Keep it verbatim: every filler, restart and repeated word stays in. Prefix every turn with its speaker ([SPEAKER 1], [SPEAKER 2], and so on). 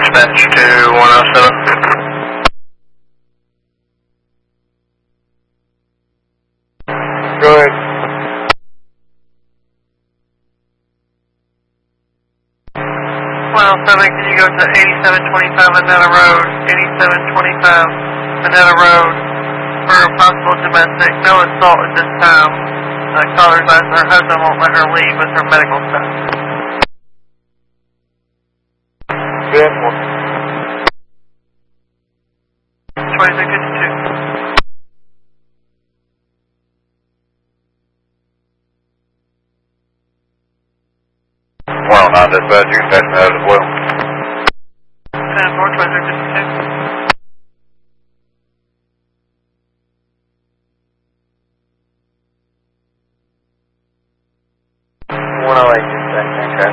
[SPEAKER 1] dispatch to one oh seven. Go ahead. one oh seven, can you go to eighty-seven twenty-five Manetta Road, eighty-seven twenty-five Manetta Road for a possible domestic, no assault at this time. Uh, caller advised her husband won't let her leave with her medical stuff. Good. twenty-six fifty-two. one oh nine dispatch, you can take me out as well.